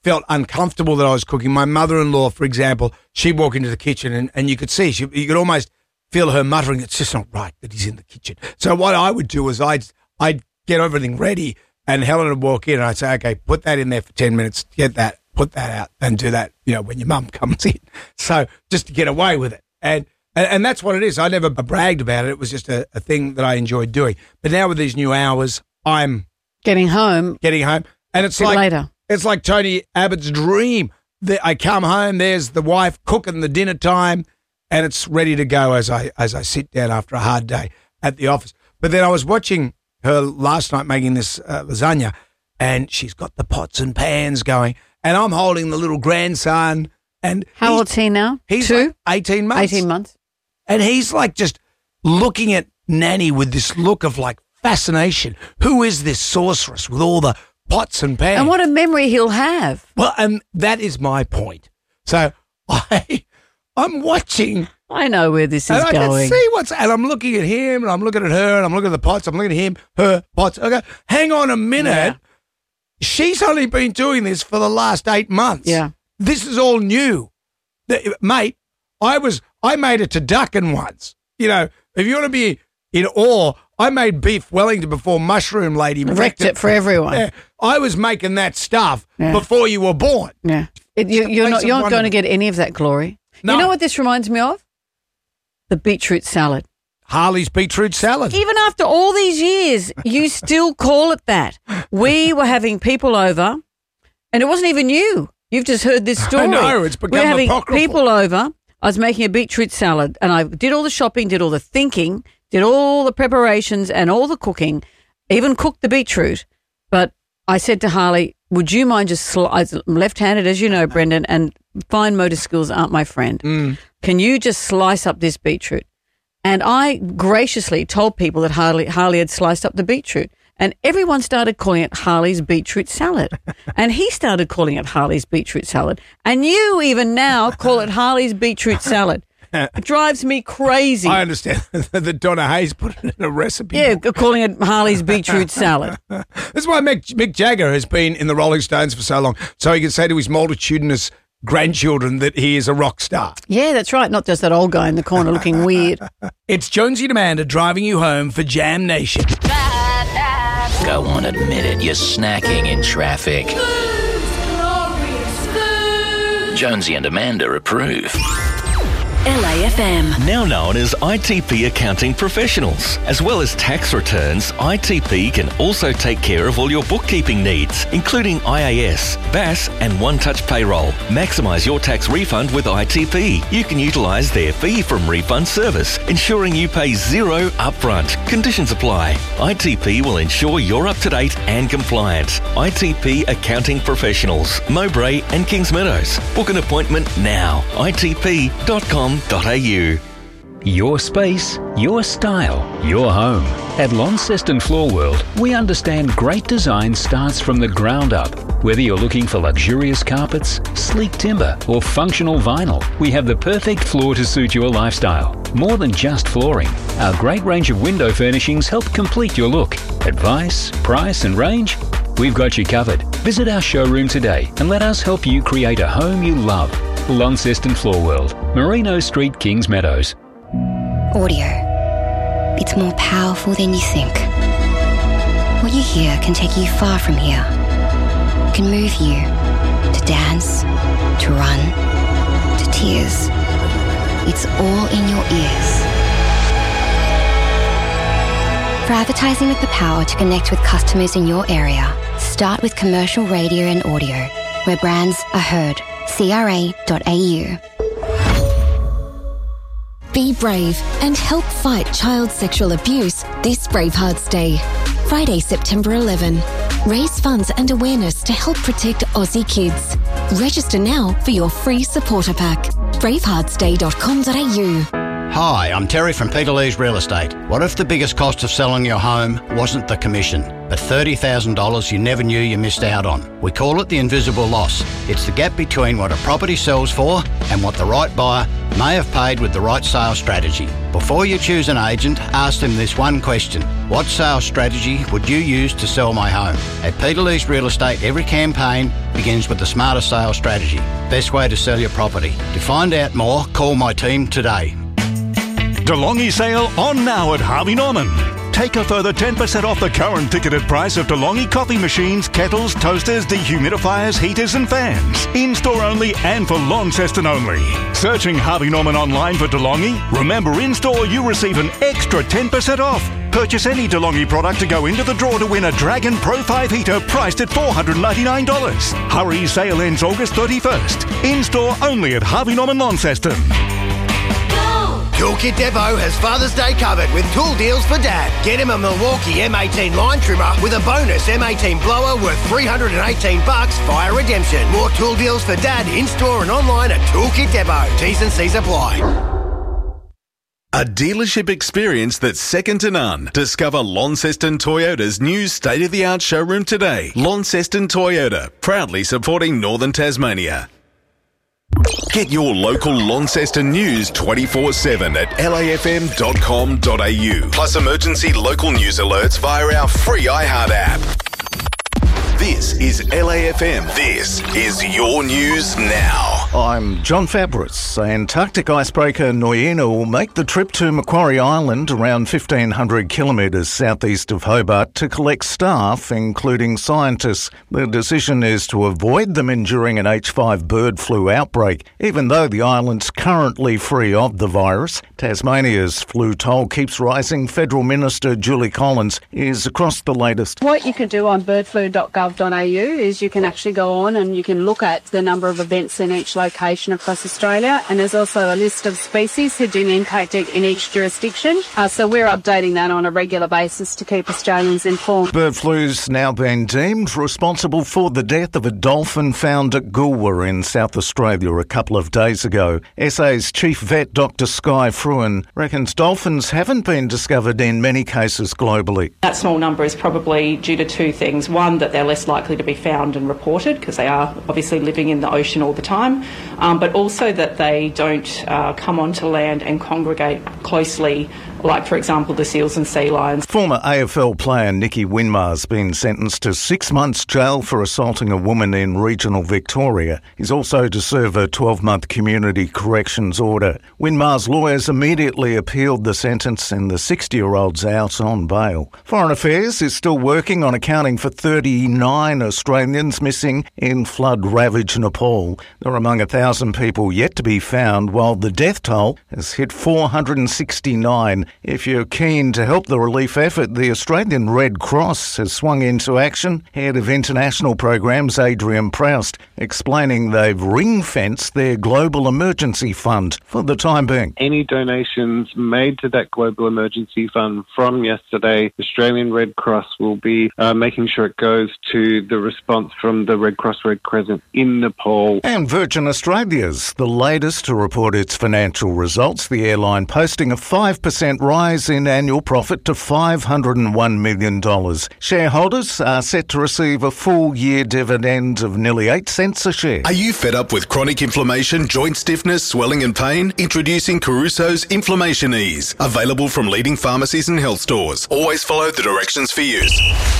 felt uncomfortable that I was cooking. My mother-in-law, for example, she'd walk into the kitchen and you could see, you could almost feel her muttering, it's just not right that he's in the kitchen. So what I would do is I'd get everything ready and Helen would walk in and I'd say, okay, put that in there for 10 minutes, get that, put that out and do that, when your mum comes in. So just to get away with it. And that's what it is. I never bragged about it. It was just a thing that I enjoyed doing. But now with these new hours, I'm getting home. And it's like later. It's like Tony Abbott's dream. I come home, there's the wife cooking the dinner time, and it's ready to go as I sit down after a hard day at the office. But then I was watching her last night making this lasagna, and she's got the pots and pans going, and I'm holding the little grandson. And how old's he now? He's 2? Like 18 months. 18 months. And he's like just looking at Nanny with this look of like fascination. Who is this sorceress with all the pots and pans? And what a memory he'll have. Well, and that is my point. So I'm watching. I know where this is and going. I can see and I'm looking at him and I'm looking at her and I'm looking at the pots. I'm looking at him, her, pots. Okay, hang on a minute. Yeah. She's only been doing this for the last 8 months. Yeah. This is all new. Mate, I made it to Duckin once. If you want to be in awe, I made beef Wellington before Mushroom Lady wrecked it for everyone. Yeah, I was making that stuff before you were born. Yeah, you're not going to get any of that glory. No. You know what this reminds me of? The beetroot salad. Harley's beetroot salad. Even after all these years, you still call it that. We were having people over, and it wasn't even you. You've just heard this story. I know, it's become apocryphal. We're having people over. I was making a beetroot salad, and I did all the shopping, did all the thinking, did all the preparations and all the cooking, even cooked the beetroot. But I said to Harley, would you mind just I'm left-handed, as you know, Brendan, and fine motor skills aren't my friend. Can you just slice up this beetroot? And I graciously told people that Harley had sliced up the beetroot. And everyone started calling it Harley's beetroot salad. And he started calling it Harley's beetroot salad. And you even now call it Harley's beetroot salad. It drives me crazy. I understand that Donna Hayes put it in a recipe. Yeah, calling it Harley's beetroot salad. That's why Mick Jagger has been in the Rolling Stones for so long, so he can say to his multitudinous grandchildren that he is a rock star. Yeah, that's right. Not just that old guy in the corner looking weird. It's Jonesy and Amanda driving you home for Jam Nation. Go on, admit it. You're snacking in traffic. Jonesy and Amanda approve. LAFM. Now known as ITP Accounting Professionals. As well as tax returns, ITP can also take care of all your bookkeeping needs, including IAS, BAS and One-Touch Payroll. Maximise your tax refund with ITP. You can utilise their fee from refund service, ensuring you pay zero upfront. Conditions apply. ITP will ensure you're up to date and compliant. ITP Accounting Professionals, Mowbray and Kings Meadows. Book an appointment now. itp.com.au. Your space, your style, your home. At Launceston Floor World, we understand great design starts from the ground up. Whether you're looking for luxurious carpets, sleek timber, or functional vinyl, we have the perfect floor to suit your lifestyle. More than just flooring, our great range of window furnishings help complete your look. Advice, price, and range? We've got you covered. Visit our showroom today and let us help you create a home you love. Launceston Floor World, Merino Street, Kings Meadows. Audio. It's more powerful than you think. What you hear can take you far from here. It can move you to dance, to run, to tears. It's all in your ears. For advertising with the power to connect with customers in your area, start with commercial radio and audio, where brands are heard. CRA.au. Be brave and help fight child sexual abuse this Bravehearts Day. Friday, September 11. Raise funds and awareness to help protect Aussie kids. Register now for your free supporter pack. braveheartsday.com.au. Hi, I'm Terry from Peterlee's Real Estate. What if the biggest cost of selling your home wasn't the commission, but $30,000 you never knew you missed out on? We call it the invisible loss. It's the gap between what a property sells for and what the right buyer may have paid with the right sales strategy. Before you choose an agent, ask them this one question. What sales strategy would you use to sell my home? At Peterlee's Real Estate, every campaign begins with the smarter sales strategy. Best way to sell your property. To find out more, call my team today. DeLonghi sale on now at Harvey Norman. Take a further 10% off the current ticketed price of DeLonghi coffee machines, kettles, toasters, dehumidifiers, heaters and fans. In-store only and for Launceston only. Searching Harvey Norman online for DeLonghi? Remember, in-store you receive an extra 10% off. Purchase any DeLonghi product to go into the draw to win a Dragon Pro 5 heater priced at $499. Hurry, sale ends August 31st. In-store only at Harvey Norman Launceston. Toolkit Depot has Father's Day covered with tool deals for Dad. Get him a Milwaukee M18 line trimmer with a bonus M18 blower worth $318 via redemption. More tool deals for Dad in-store and online at Toolkit Depot. T's and C's apply. A dealership experience that's second to none. Discover Launceston Toyota's new state-of-the-art showroom today. Launceston Toyota, proudly supporting Northern Tasmania. Get your local Launceston news 24/7 at lafm.com.au. Plus emergency local news alerts via our free iHeart app. This is LAFM. This is your news now. I'm John Fabris. Antarctic icebreaker Noyena will make the trip to Macquarie Island, around 1,500 kilometres southeast of Hobart, to collect staff, including scientists. The decision is to avoid them enduring an H5 bird flu outbreak, even though the island's currently free of the virus. Tasmania's flu toll keeps rising. Federal Minister Julie Collins is across the latest. What you can do on birdflu.gov.au is you can actually go on and you can look at the number of events in each location across Australia, and there's also a list of species who've been impacted in each jurisdiction. So we're updating that on a regular basis to keep Australians informed. Bird flu's now been deemed responsible for the death of a dolphin found at Goolwa in South Australia a couple of days ago. SA's chief vet Dr Skye Fruin reckons dolphins haven't been discovered in many cases globally. That small number is probably due to two things. One, that they're less likely to be found and reported because they are obviously living in the ocean all the time, but also that they don't come onto land and congregate closely, like, for example, the seals and sea lions. Former AFL player Nicky Winmar's been sentenced to 6 months jail for assaulting a woman in regional Victoria. He's also to serve a 12-month community corrections order. Winmar's lawyers immediately appealed the sentence and the 60-year-old's out on bail. Foreign Affairs is still working on accounting for 39 Australians missing in flood-ravaged Nepal. They're among 1,000 people yet to be found, while the death toll has hit 469. If you're keen to help the relief effort, the Australian Red Cross has swung into action. Head of International Programs Adrian Proust explaining they've ring-fenced their Global Emergency Fund for the time being. Any donations made to that Global Emergency Fund from yesterday, Australian Red Cross will be making sure it goes to the response from the Red Cross Red Crescent in Nepal. And Virgin Australia's the latest to report its financial results, the airline posting a 5% rise in annual profit to $501 million. Shareholders are set to receive a full-year dividend of nearly 8 cents a share. Are you fed up with chronic inflammation, joint stiffness, swelling and pain? Introducing Caruso's Inflammation Ease. Available from leading pharmacies and health stores. Always follow the directions for use.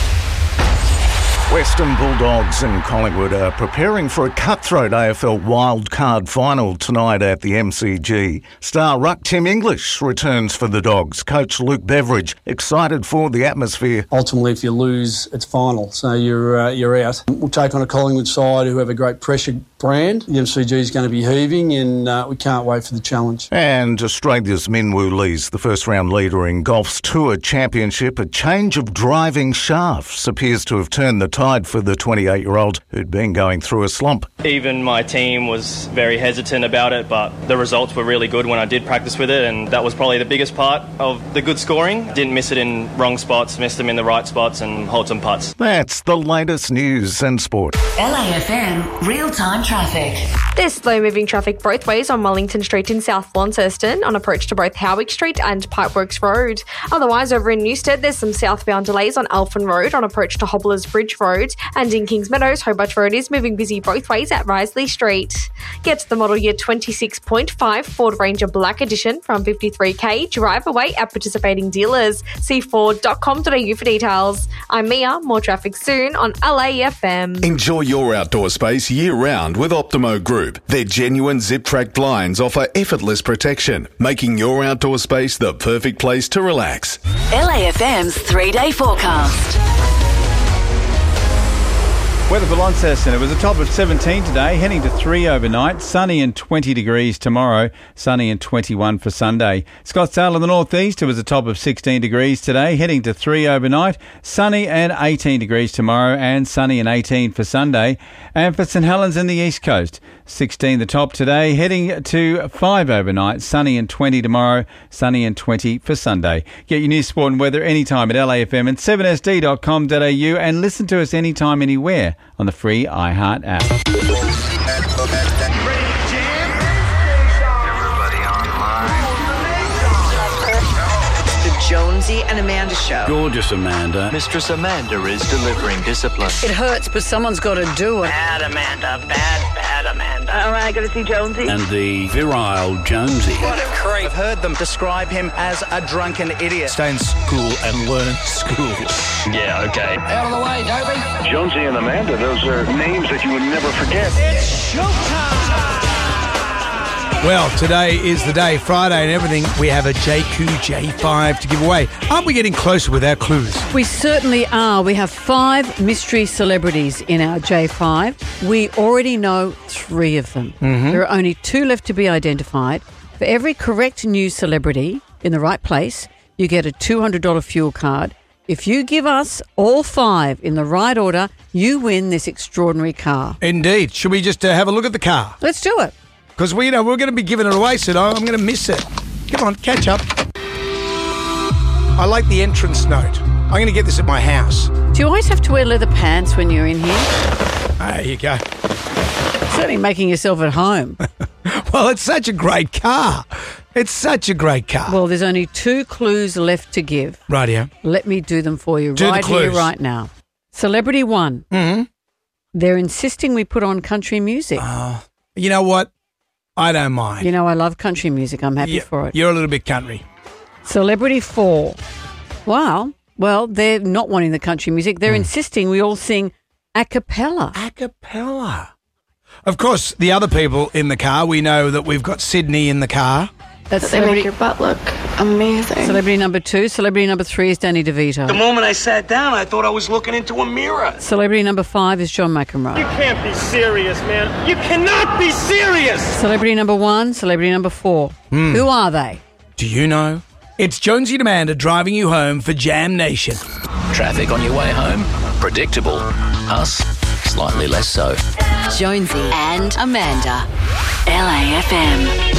Western Bulldogs and Collingwood are preparing for a cutthroat AFL wildcard final tonight at the MCG. Star ruck Tim English returns for the Dogs. Coach Luke Beveridge excited for the atmosphere. Ultimately, if you lose, it's final, so you're out. We'll take on a Collingwood side who have a great pressure brand. The MCG is going to be heaving, and we can't wait for the challenge. And Australia's Minwoo Lee's the first-round leader in golf's Tour Championship. A change of driving shafts appears to have turned the tide for the 28-year-old who'd been going through a slump. Even my team was very hesitant about it, but the results were really good when I did practice with it, and that was probably the biggest part of the good scoring. Didn't miss it in wrong spots, missed them in the right spots and hold some putts. That's the latest news and sport. LAFM real-time traffic. There's slow-moving traffic both ways on Wellington Street in South Launceston on approach to both Howick Street and Pipeworks Road. Otherwise, over in Newstead, there's some southbound delays on Alphen Road on approach to Hobblers Bridge Road, and in Kings Meadows, Hobart Road is moving busy both ways at Risley Street. Get the model year 26.5 Ford Ranger Black Edition from 53k. Drive away at participating dealers. See Ford.com.au for details. I'm Mia. More traffic soon on LAFM. Enjoy your outdoor space year-round with Optimo Group. Their genuine zip-track blinds offer effortless protection, making your outdoor space the perfect place to relax. LAFM's 3-day forecast. Weather for Launceston. It was a top of 17 today, heading to 3 overnight. Sunny and 20 degrees tomorrow. Sunny and 21 for Sunday. Scottsdale in the northeast. It was a top of 16 degrees today, heading to 3 overnight. Sunny and 18 degrees tomorrow, and sunny and 18 for Sunday. And for St Helens in the east coast, 16 the top today, heading to 5 overnight. Sunny and 20 tomorrow. Sunny and 20 for Sunday. Get your news, sport and weather anytime at LAFM and 7sd.com.au, and listen to us anytime, anywhere on the free iHeart app. The Jonesy and Amanda Show. Gorgeous Amanda. Mistress Amanda is delivering discipline. It hurts, but someone's got to do it. Bad Amanda. Bad Amanda. All right, going to see Jonesy. And the virile Jonesy. What a creep. I've heard them describe him as a drunken idiot. Stay in school and learn school. Yeah, okay. Out of the way, Dopey. Jonesy and Amanda, those are names that you would never forget. It's showtime. Well, today is the day, Friday and everything. We have a JQ J5 to give away. Aren't we getting closer with our clues? We certainly are. We have 5 mystery celebrities in our J5. We already know 3 of them. Mm-hmm. There are only 2 left to be identified. For every correct news celebrity in the right place, you get a $200 fuel card. If you give us all 5 in the right order, you win this extraordinary car. Indeed. Should we just have a look at the car? Let's do it. Because we're going to be giving it away, so I'm going to miss it. Come on, catch up. I like the entrance note. I'm going to get this at my house. Do you always have to wear leather pants when you're in here? There you go. Certainly making yourself at home. Well, it's such a great car. It's such a great car. Well, there's only 2 clues left to give. Rightio. Let me do them for you Do right the clues. here, right now. Celebrity 1. Mm-hmm. They're insisting we put on country music. You know what? I don't mind. You know, I love country music. I'm happy for it. You're a little bit country. Celebrity 4. Wow. Well, they're not wanting the country music. They're insisting we all sing a cappella. A cappella. Of course, the other people in the car, we know that we've got Sydney in the car. That's They make your butt look amazing. Celebrity number 2. Celebrity number 3 is Danny DeVito. The moment I sat down, I thought I was looking into a mirror. Celebrity number 5 is John McEnroe. You can't be serious, man. You cannot be serious. Celebrity number 1, celebrity number 4. Who are they? Do you know? It's Jonesy and Amanda driving you home for Jam Nation. Traffic on your way home? Predictable. Us? Slightly less so. Jonesy and Amanda. LAFM.